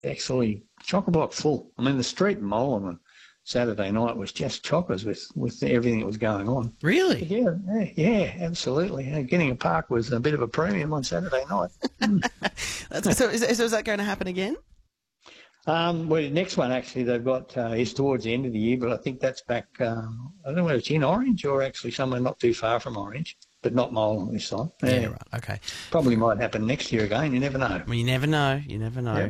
actually chock-a-block full. I mean, the street in Molam on Saturday night was just chockers with everything that was going on. Really? Yeah, absolutely. Getting a park was a bit of a premium on Saturday night. So is that going to happen again? Well, the next one actually they've got is towards the end of the year, but I think that's back. I don't know whether it's in Orange or actually somewhere not too far from Orange, but not Molam this time. Yeah, right. Okay. Probably might happen next year again. You never know. Well, you never know. You never know.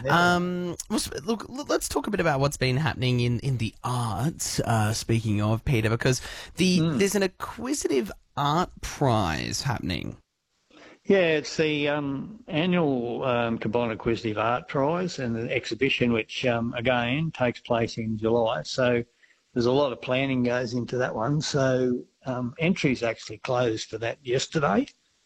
Look, let's talk a bit about what's been happening in the arts. Speaking of, Peter, because there's an Acquisitive Art Prize happening. Yeah, it's the annual Cabonne Acquisitive Art Prize and the exhibition, which again takes place in July. So there's a lot of planning goes into that one. So entries actually closed for that yesterday.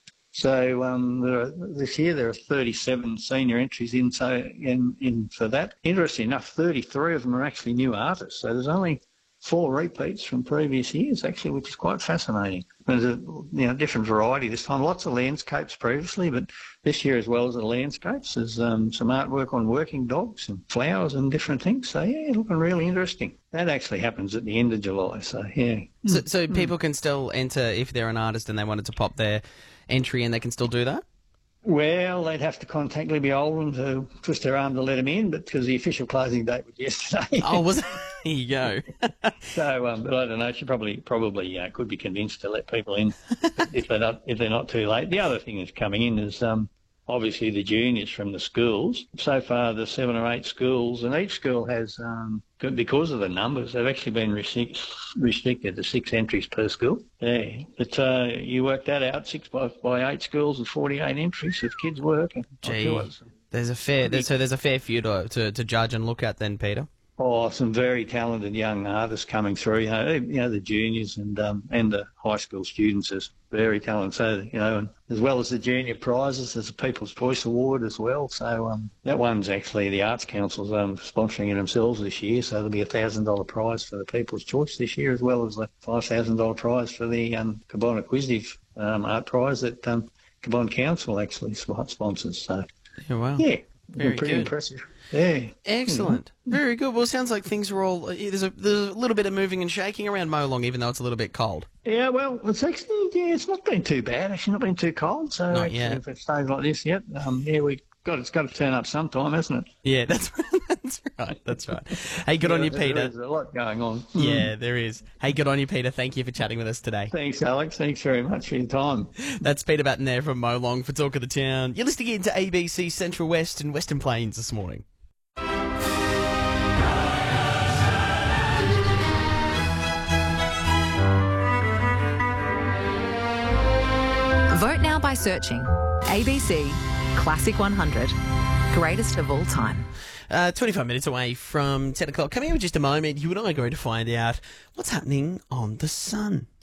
So this year there are 37 senior entries in. So in for that, interesting enough, 33 of them are actually new artists. So there's only 4 repeats from previous years, actually, which is quite fascinating. There's a different variety this time. Lots of landscapes previously, but this year as well as the landscapes, there's some artwork on working dogs and flowers and different things. So, yeah, looking really interesting. That actually happens at the end of July, so, yeah. So people can still enter if they're an artist and they wanted to pop their entry in, they can still do that? Well, they'd have to contact Libby Oldham to twist their arm to let them in, but because the official closing date was yesterday. Oh, was it? There you go. So, but I don't know. She probably could be convinced to let people in if they're not too late. The other thing that's coming in is obviously the juniors from the schools. So far, the 7 or 8 schools, and each school has, because of the numbers, they've actually been restricted to 6 entries per school. Yeah, but you work that out, 6 by 8 schools and 48 entries of kids working. Gee, there's a fair few to judge and look at then, Peter. Oh, some very talented young artists coming through. You know the juniors and the high school students is very talented. So and as well as the junior prizes, there's a People's Choice Award as well. So that one's actually the Arts Council's sponsoring it themselves this year. So there'll be a $1,000 prize for the People's Choice this year, as well as a $5,000 prize for the Cabonne Acquisitive Art Prize that Cabonne Council actually sponsors. So yeah, very pretty good. Impressive. Yeah. Excellent. Very good. Well, it sounds like things are all... There's a little bit of moving and shaking around Molong, even though it's a little bit cold. Yeah, well, it's actually... Yeah, it's not been too bad. Actually, not been too cold. So not actually, yet. If it stays like this yet, it's got to turn up sometime, hasn't it? Yeah, that's right. That's right. Hey, good on you, Peter. There's a lot going on. Yeah, there is. Hey, good on you, Peter. Thank you for chatting with us today. Thanks, Alex. Thanks very much for your time. That's Peter Batten there from Molong for Talk of the Town. You're listening in to ABC Central West and Western Plains this morning. Vote now by searching ABC Classic 100, greatest of all time. 25 minutes away from 10 o'clock. Coming up in just a moment, you and I are going to find out what's happening on The Sun.